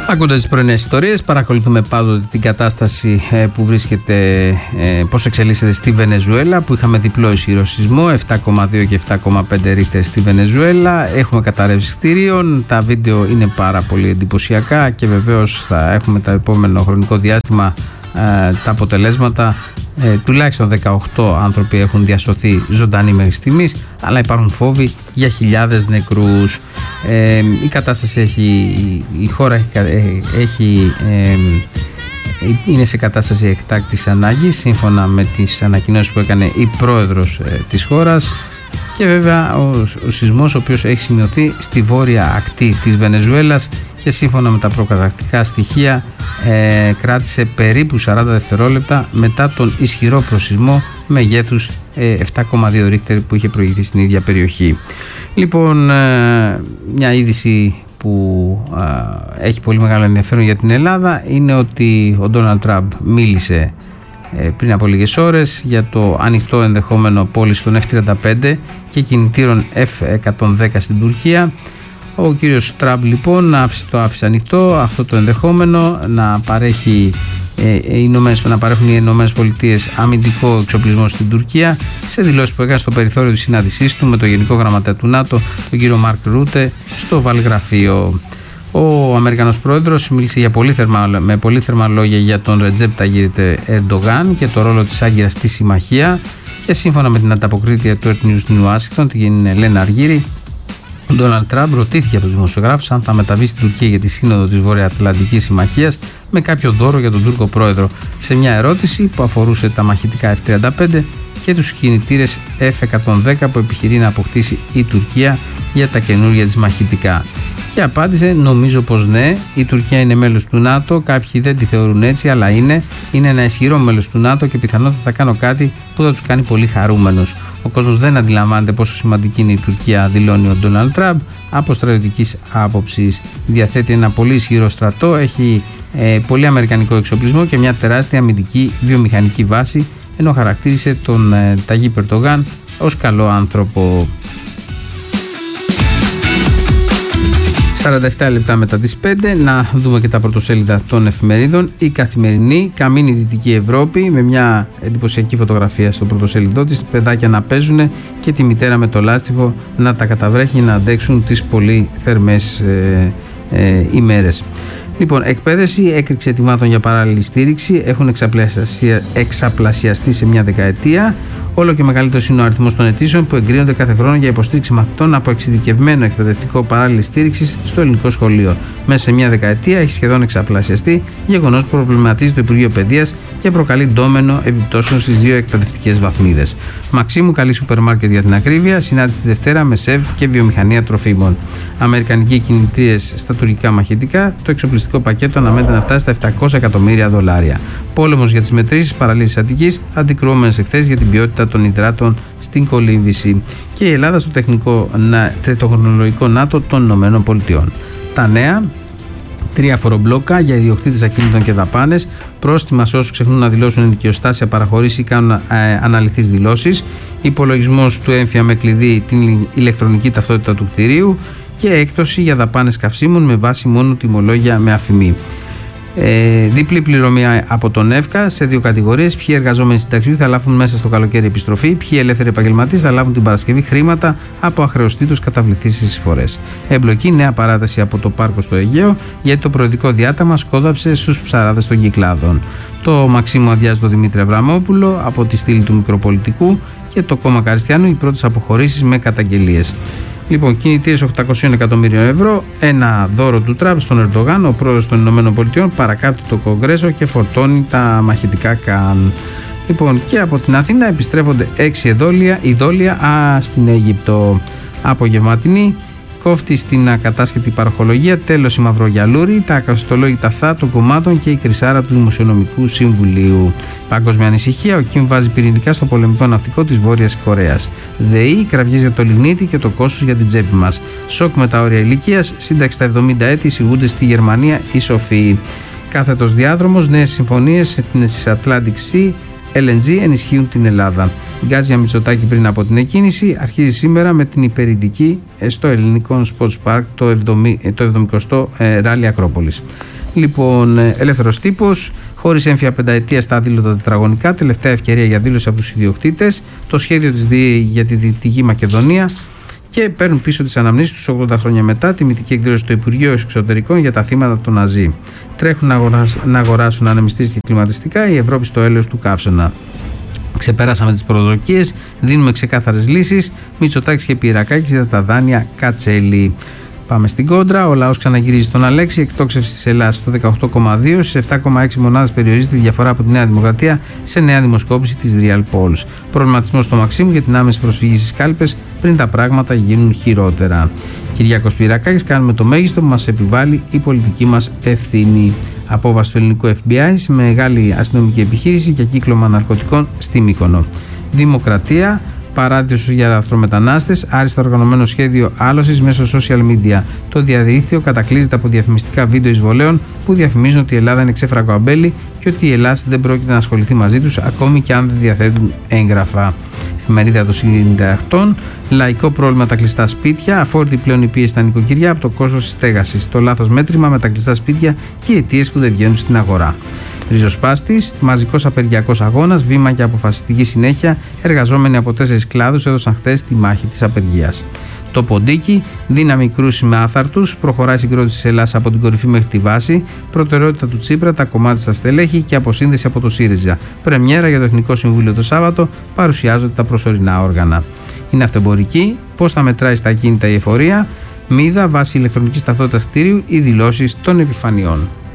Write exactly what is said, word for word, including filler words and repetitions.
Ακούγοντας τις πρωινές ιστορίες, παρακολουθούμε πάντοτε την κατάσταση που βρίσκεται, πώς εξελίσσεται στη Βενεζουέλα, που είχαμε διπλό ισχυρό σεισμό, επτά κόμμα δύο και επτά κόμμα πέντε ρίχτερ στη Βενεζουέλα. Έχουμε καταρρεύσεις κτηρίων, τα βίντεο είναι πάρα πολύ εντυπωσιακά και βεβαίως θα έχουμε το επόμενο χρονικό διάστημα ε, τα αποτελέσματα. Ε, τουλάχιστον δεκαοκτώ άνθρωποι έχουν διασωθεί ζωντανοί μέχρι στιγμής, αλλά υπάρχουν φόβοι για χιλιάδες νεκρούς. Ε, η κατάσταση έχει, η χώρα έχει, έχει ε, είναι σε κατάσταση εκτάκτης ανάγκης, σύμφωνα με τις ανακοινώσεις που έκανε η πρόεδρος ε, της χώρας. Και βέβαια ο, ο σεισμός, ο οποίος έχει σημειωθεί στη βόρεια ακτή της Βενεζουέλας και σύμφωνα με τα προκαταρκτικά στοιχεία ε, κράτησε περίπου σαράντα δευτερόλεπτα μετά τον ισχυρό προσεισμό μεγέθους ε, επτά κόμμα δύο ρίχτερ που είχε προηγηθεί στην ίδια περιοχή. Λοιπόν, ε, μια είδηση που ε, έχει πολύ μεγάλο ενδιαφέρον για την Ελλάδα είναι ότι ο Ντόναλντ Τραμπ μίλησε ε, πριν από λίγες ώρες για το ανοιχτό ενδεχόμενο πώληση των εφ τριάντα πέντε και κινητήρων εφ εκατόν δέκα στην Τουρκία. Ο κύριος Τραμπ λοιπόν το άφησε ανοιχτό αυτό το ενδεχόμενο να, παρέχει, ε, οι να παρέχουν οι Ηνωμένες Πολιτείες αμυντικό εξοπλισμό στην Τουρκία, σε δηλώσεις που έκανε στο περιθώριο της συνάντησής του με τον Γενικό Γραμματέα του ΝΑΤΟ, τον κύριο Μαρκ Ρούτε, στο Βαλγραφείο. Ο Αμερικανός Πρόεδρος μίλησε για πολύ θερμά, με πολύ θερμά λόγια για τον Ρετζέπ Ταγίρ Ερντογάν και το ρόλο της Άγκυρας στη συμμαχία, και σύμφωνα με την ανταποκρίτρια του Earth News στην Ουάσιγκτον, την Ελένα Αργύρη, ο Ντόναλντ Τραμπ ρωτήθηκε από τους δημοσιογράφους αν θα μεταβεί στην Τουρκία για τη σύνοδο της Βορειοατλαντικής Συμμαχίας με κάποιο δώρο για τον Τούρκο πρόεδρο, σε μια ερώτηση που αφορούσε τα μαχητικά εφ τριάντα πέντε και τους κινητήρες εφ εκατόν δέκα που επιχειρεί να αποκτήσει η Τουρκία για τα καινούργια της μαχητικά. Και απάντησε: νομίζω πως ναι, η Τουρκία είναι μέλος του ΝΑΤΟ, κάποιοι δεν τη θεωρούν έτσι, αλλά είναι, είναι ένα ισχυρό μέλος του ΝΑΤΟ και πιθανότατα θα κάνω κάτι που θα τους κάνει πολύ χαρούμενους. Ο κόσμος δεν αντιλαμβάνεται πόσο σημαντική είναι η Τουρκία, δηλώνει ο Ντόναλντ Τραμπ. Από στρατιωτικής άποψης διαθέτει ένα πολύ ισχυρό στρατό, έχει ε, πολύ αμερικανικό εξοπλισμό και μια τεράστια αμυντική βιομηχανική βάση, ενώ χαρακτήρισε τον ε, Ταγίπ Ερντογάν ως καλό άνθρωπο. σαράντα επτά λεπτά μετά τις πέντε, να δούμε και τα πρωτοσέλιδα των εφημερίδων. Η Καθημερινή, καμίνη Δυτική Ευρώπη, με μια εντυπωσιακή φωτογραφία στο πρωτοσέλιδό της, παιδάκια να παίζουν και τη μητέρα με το λάστιχο να τα καταβρέχει να αντέξουν τις πολύ θερμές ε, ε, ημέρες. Λοιπόν, εκπαίδευση, έκρηξη ετοιμάτων για παράλληλη στήριξη έχουν εξαπλασια... εξαπλασιαστεί σε μια δεκαετία. Όλο και μεγαλύτερος είναι ο αριθμός των αιτήσεων που εγκρίνονται κάθε χρόνο για υποστήριξη μαθητών από εξειδικευμένο εκπαιδευτικό παράλληλη στήριξη στο ελληνικό σχολείο. Μέσα σε μια δεκαετία έχει σχεδόν εξαπλασιαστεί, γεγονός που προβληματίζει το Υπουργείο Παιδείας και προκαλεί ντόμενο επιπτώσεων στις δύο εκπαιδευτικές βαθμίδες. Μαξίμου, καλή σούπερ μάρκετ για την ακρίβεια, συνάντηση τη Δευτέρα με ΣΕΒ και βιομηχανία τροφίμων. Αμερικανικοί κινητήρες στα τουρκικά μαχητικά, το εξοπλιστικό πακέτο αναμένεται να φτάσει στα επτακόσια εκατομμύρια δολάρια. Πόλεμος για τις μετρήσεις παραλίας Αττικής, αντικρουόμενες εκθέσεις για την ποιότητα των υδράτων στην κολύμβηση. Και η Ελλάδα στο τεχνικό, τεχνολογικό ΝΑΤΟ των Ηνωμένων Πολιτειών. Τα νέα. Τρία φορομπλόκα για ιδιοκτήτες ακίνητων και δαπάνες, πρόστιμα σε όσους ξεχνούν να δηλώσουν ενοικιοστάσια, παραχωρήσει ή κάνουν ε, αναλυθείς δηλώσεις, υπολογισμός του έμφυα με κλειδί την ηλεκτρονική ταυτότητα του κτηρίου και έκπτωση για δαπάνες καυσίμων με βάση μόνο τιμολόγια με αφημί. Ε, διπλή πληρωμή από τον ΕΦΚΑ σε δύο κατηγορίες. Ποιοι εργαζόμενοι συνταξιούχοι θα λάβουν μέσα στο καλοκαίρι επιστροφή, ποιοι ελεύθεροι επαγγελματίες θα λάβουν την Παρασκευή χρήματα από αχρεωστήτως καταβληθείς εισφορές. Εμπλοκή, νέα παράταση από το πάρκο στο Αιγαίο, γιατί το προεδρικό διάταγμα σκόδαψε στους ψαράδες των Κυκλάδων. Το Μαξίμου αδειάζει τον Δημήτρη Αβραμόπουλο από τη στήλη του Μικροπολιτικού και το κόμμα Καριστιανού οι πρώτες αποχωρήσεις με καταγγελίες. Λοιπόν, κινητήρες οκτακόσια εκατομμύριων ευρώ, ένα δώρο του Τραμπ στον Ερντογάν. Ο πρόεδρος των Ηνωμένων Πολιτειών παρακάπτει το Κογκρέσο και φορτώνει τα μαχητικά Καν. Λοιπόν, και από την Αθήνα επιστρέφονται έξι εδόλια, ειδόλια α, στην Αίγυπτο. Απογευματινή, κόφτη στην ακατάσχετη παροχολογία, τέλος η μαυρογιαλούρη, τα ακαστολόγητα θά των κομμάτων και η κρυσάρα του Δημοσιονομικού Συμβουλίου. Παγκόσμια ανησυχία, ο Κιμ βάζει πυρηνικά στο πολεμικό ναυτικό της Βόρειας Κορέας. ΔΕΗ, κραυγές για το λιγνίτη και το κόστος για την τσέπη μας. Σοκ με τα όρια ηλικίας, σύνταξη στα εβδομήντα έτη, εισηγούνται στη Γερμανία οι σοφοί. Κάθετος διάδρομος, νέες συμφωνίες της Atlantic Sea ελ εν τζι ενισχύουν την Ελλάδα. Γκάζια Μητσοτάκη πριν από την εκκίνηση αρχίζει σήμερα με την υπερηντική στο ελληνικό Sports Park το εβδομηκοστό Ράλι Ακρόπολης. Λοιπόν, ελεύθερος τύπος, χωρίς έμφυα πενταετία στα αδήλωτα τετραγωνικά, τελευταία ευκαιρία για δήλωση από τους ιδιοκτήτες, το σχέδιο της ΔΕΗ για τη Δυτική Μακεδονία και παίρνουν πίσω τις αναμνήσεις τους ογδόντα χρόνια μετά, τιμητική εκδήλωση στο Υπουργείο Εξωτερικών για τα θύματα των Ναζί. Τρέχουν να αγοράσουν, να αγοράσουν ανεμιστήρες και κλιματιστικά, η Ευρώπη στο έλεος του καύσωνα. Ξεπεράσαμε τις προσδοκίες, δίνουμε ξεκάθαρες λύσεις. Μητσοτάκης και Πυρακάκης για τα δάνεια Κατσέλη. Πάμε στην κόντρα. Ο λαός ξαναγυρίζει στον Αλέξη. Εκτόξευση της Ελλάδας στο δεκαοκτώ κόμμα δύο. Στις επτά κόμμα έξι μονάδες περιορίζεται η διαφορά από τη Νέα Δημοκρατία σε νέα δημοσκόπηση της Real Polls. Προβληματισμός στο Μαξίμου για την άμεση προσφυγή στις κάλπες πριν τα πράγματα γίνουν χειρότερα. Κυριάκος Πυρακάκης, κάνουμε το μέγιστο που μας επιβάλλει η πολιτική μας ευθύνη. Απόβαση του ελληνικού εφ μπι άι σε μεγάλη αστυνομική επιχείρηση για κύκλωμα ναρκωτικών στη Μύκονο. Δημοκρατία, παράδεισος για λαθρομετανάστες, άριστα οργανωμένο σχέδιο άλωσης μέσω social media. Το διαδίκτυο κατακλείζεται από διαφημιστικά βίντεο εισβολέων που διαφημίζουν ότι η Ελλάδα είναι ξέφραγο αμπέλι και ότι η Ελλάδα δεν πρόκειται να ασχοληθεί μαζί τους ακόμη και αν δεν διαθέτουν έγγραφα. Εφημερίδα των συντακτών, λαϊκό πρόβλημα τα κλειστά σπίτια, αφόρητη πλέον η πίεση στα νοικοκυριά από το κόστος της στέγασης, το λάθος μέτρημα με τα κλειστά σπίτια και οι αιτίες που δεν βγαίνουν στην αγορά. Ριζοσπάστης, μαζικός απεργιακός αγώνας, βήμα για αποφασιστική συνέχεια. Εργαζόμενοι από τέσσερις κλάδους έδωσαν χθες τη μάχη της απεργίας. Το ποντίκι, δύναμη κρούση με άθαρτους, προχωράει η συγκρότηση της Ελλάδας από την κορυφή μέχρι τη βάση. Προτεραιότητα του Τσίπρα, τα κομμάτια στα στελέχη και αποσύνδεση από το ΣΥΡΙΖΑ. Πρεμιέρα για το Εθνικό Συμβούλιο το Σάββατο, παρουσιάζονται τα προσωρινά όργανα. Είναι αυτεμπορική, πώς θα μετράει στα ακίνητα η εφορία. Μίδα, βάση ηλεκτρονικής ταυτότητας κτίριου, οι δηλώσεις των επιφανειών.